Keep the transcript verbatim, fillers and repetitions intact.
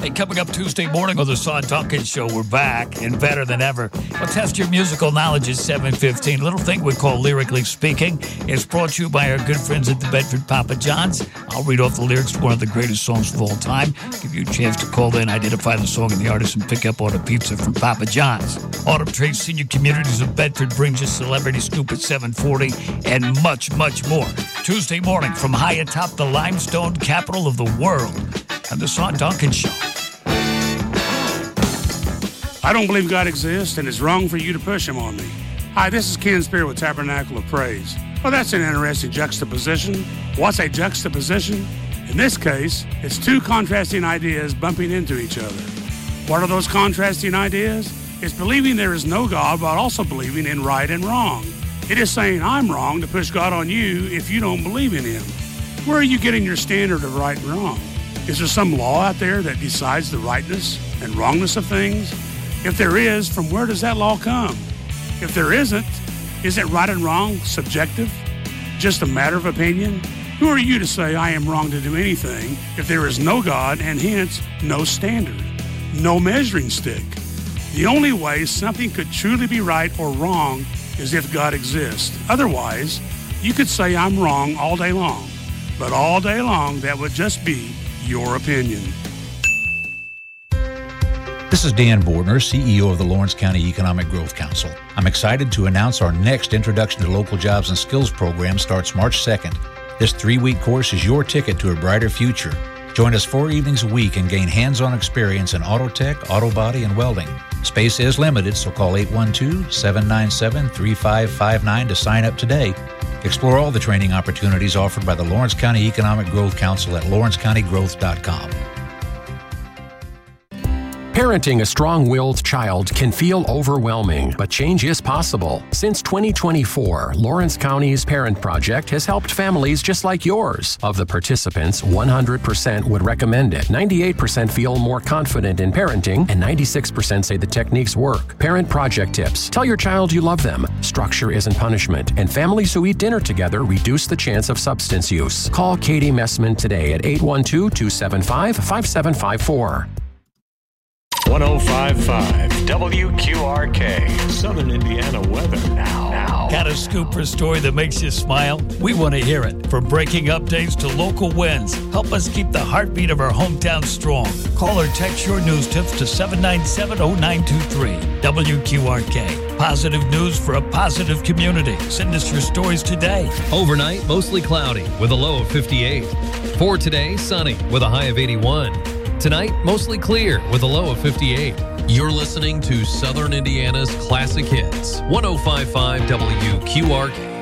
Hey, coming up Tuesday morning on the Sean Dawkins Show, we're back and better than ever. We'll test your musical knowledge at seven fifteen. A little thing we call Lyrically Speaking. It's brought to you by our good friends at the Bedford Papa John's. I'll read off the lyrics to one of the greatest songs of all time. Give you a chance to call in, identify the song and the artist, and pick up on a pizza from Papa John's. Autumn Trade Senior Communities of Bedford brings you Celebrity Scoop at seven forty and much, much more. Tuesday morning from high atop the limestone capital of the world on the Sean Dawkins Show. I don't believe God exists, and it's wrong for you to push him on me. Hi, this is Ken Spear with Tabernacle of Praise. Well, that's an interesting juxtaposition. What's a juxtaposition? In this case, it's two contrasting ideas bumping into each other. What are those contrasting ideas? It's believing there is no God, but also believing in right and wrong. It is saying I'm wrong to push God on you if you don't believe in him. Where are you getting your standard of right and wrong? Is there some law out there that decides the rightness and wrongness of things? If there is, from where does that law come? If there isn't, isn't right and wrong subjective? Just a matter of opinion? Who are you to say I am wrong to do anything if there is no God and hence no standard, no measuring stick? The only way something could truly be right or wrong is if God exists. Otherwise, you could say I'm wrong all day long, but all day long that would just be your opinion. This is Dan Bordner, C E O of the Lawrence County Economic Growth Council. I'm excited to announce our next Introduction to Local Jobs and Skills program starts March second. This three-week course is your ticket to a brighter future. Join us four evenings a week and gain hands-on experience in auto tech, auto body, and welding. Space is limited, so call eight one two, seven nine seven, three five five nine to sign up today. Explore all the training opportunities offered by the Lawrence County Economic Growth Council at lawrence county growth dot com. Parenting a strong-willed child can feel overwhelming, but change is possible. Since twenty twenty-four, Lawrence County's Parent Project has helped families just like yours. Of the participants, one hundred percent would recommend it, ninety-eight percent feel more confident in parenting, and ninety-six percent say the techniques work. Parent Project tips. Tell your child you love them. Structure isn't punishment, and families who eat dinner together reduce the chance of substance use. Call Katie Messman today at eight one two, two seven five, five seven five four. one oh five point five W Q R K, Southern Indiana weather now. now. Got a scoop or a story that makes you smile? We want to hear it. From breaking updates to local wins, help us keep the heartbeat of our hometown strong. Call or text your news tips to seven nine seven, oh nine two three. W Q R K. Positive news for a positive community. Send us your stories today. Overnight, mostly cloudy with a low of fifty-eight. For today, sunny with a high of eighty-one. Tonight, mostly clear with a low of fifty-eight. You're listening to Southern Indiana's Classic Hits, one oh five point five W Q R K.